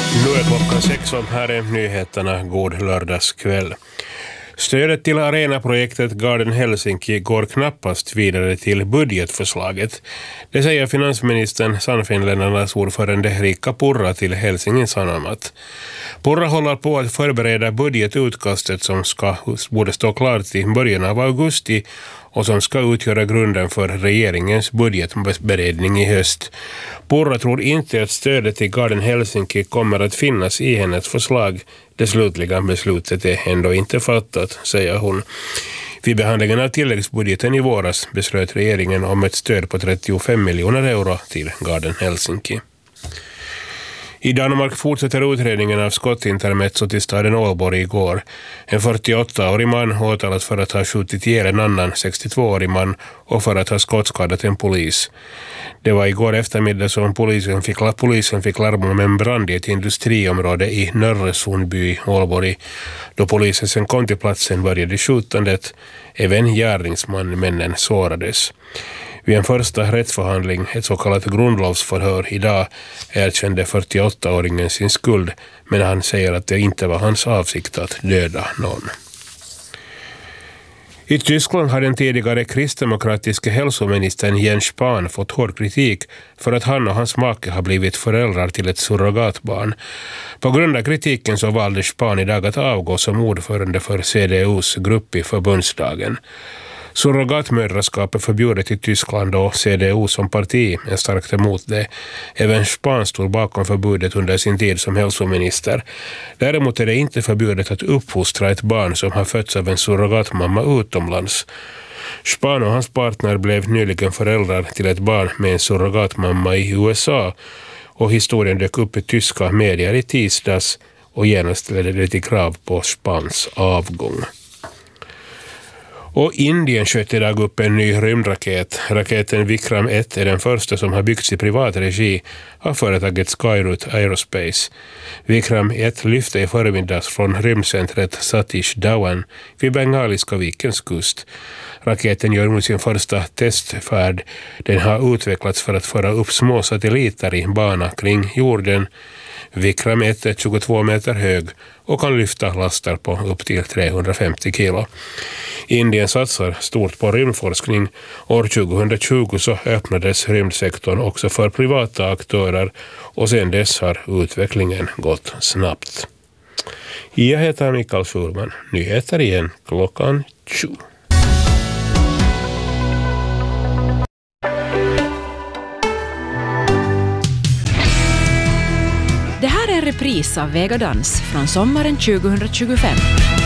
Nu är klockan 6 och här är nyheterna. God lördagskväll. Stödet till arenaprojektet Garden Helsinki går knappast vidare till budgetförslaget. Det säger finansministern Sannfinländarnas ordförande Riikka Purra till Helsingin Sanomat. Purra håller på att förbereda budgetutkastet som borde stå klart i början av augusti och som ska utgöra grunden för regeringens budgetberedning i höst. Purra tror inte att stödet till Garden Helsinki kommer att finnas i hennes förslag. Det slutliga beslutet är ändå inte fattat, säger hon. Vid behandlingen av tilläggsbudgeten i våras beslöt regeringen om ett stöd på 35 miljoner euro till Garden Helsinki. I Danmark fortsätter utredningen av skottintermezzo till staden Ålborg igår. En 48-årig man åtalas för att ha skjutit ihjäl en annan 62-årig man och för att ha skottskadat en polis. Det var igår eftermiddag som polisen fick larm om en brand i ett industriområde i Nörresundby i Ålborg. Då polisen sen kom till platsen började skjutandet. Även gärningsmännen sårades. Vid en första rättsförhandling, ett så kallat grundlovsförhör idag, erkände 48-åringen sin skuld, men han säger att det inte var hans avsikt att döda någon. I Tyskland har den tidigare kristdemokratiska hälsoministern Jens Spahn fått hård kritik för att han och hans make har blivit föräldrar till ett surrogatbarn. På grund av kritiken så valde Spahn idag att avgå som ordförande för CDUs grupp i förbundsdagen. Surrogatmödraskap är förbjudet i Tyskland och CDU som parti är starkt emot det. Även Spahn stod bakom förbudet under sin tid som hälsominister. Däremot är det inte förbjudet att uppfostra ett barn som har fötts av en surrogatmamma utomlands. Spahn och hans partner blev nyligen föräldrar till ett barn med en surrogatmamma i USA och historien dök upp i tyska medier i tisdags och genast ledde det till krav på Spahns avgång. Och Indien sköt idag upp en ny rymdraket. Raketen Vikram 1 är den första som har byggts i privat regi av företaget Skyroot Aerospace. Vikram 1 lyfte i förmiddags från rymdcentret Satish Dhawan vid Bengaliska vikens kust. Raketen gör nu sin första testfärd. Den har utvecklats för att föra upp små satelliter i bana kring jorden. Vikram 1 är 22 meter hög och kan lyfta laster på upp till 350 kilo. Indien satsar stort på rymdforskning. År 2020 så öppnades rymdsektorn också för privata aktörer och sedan dess har utvecklingen gått snabbt. Jag heter Mikael Schurman. Nyheter igen klockan 20. Det här är en repris av Vegadans från sommaren 2025.